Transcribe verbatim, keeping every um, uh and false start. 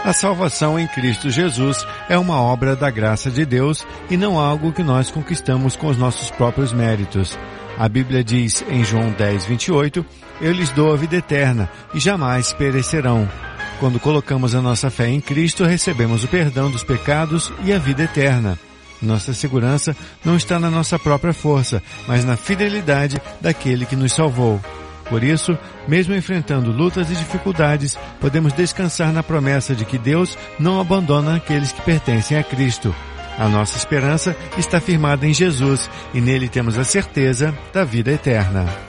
A salvação em Cristo Jesus é uma obra da graça de Deus e não algo que nós conquistamos com os nossos próprios méritos. A Bíblia diz em João dez, vinte e oito, eu lhes dou a vida eterna e jamais perecerão. Quando colocamos a nossa fé em Cristo, recebemos o perdão dos pecados e a vida eterna. Nossa segurança não está na nossa própria força, mas na fidelidade daquele que nos salvou. Por isso, mesmo enfrentando lutas e dificuldades, podemos descansar na promessa de que Deus não abandona aqueles que pertencem a Cristo. A nossa esperança está firmada em Jesus e nele temos a certeza da vida eterna.